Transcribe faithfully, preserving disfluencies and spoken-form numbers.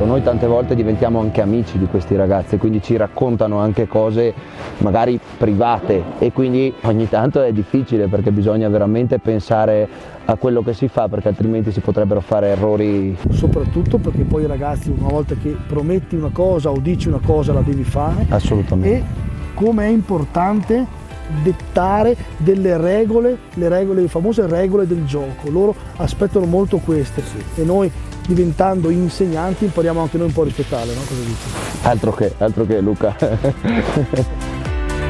noi tante volte diventiamo anche amici di questi ragazzi, quindi ci raccontano anche cose magari private e quindi ogni tanto è difficile perché bisogna veramente pensare a quello che si fa, perché altrimenti si potrebbero fare errori. Soprattutto perché poi i ragazzi, una volta che prometti una cosa o dici una cosa, la devi fare. Assolutamente. E come è importante dettare delle regole, le regole, le famose regole del gioco. Loro aspettano molto queste, sì. E noi, diventando insegnanti, impariamo anche noi un po' a rispettarle, no? Cosa dici? Altro che, altro che Luca.